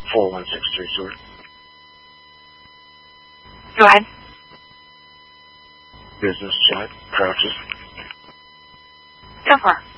4163, sir. Go ahead. Business chat, crouches. Go for it.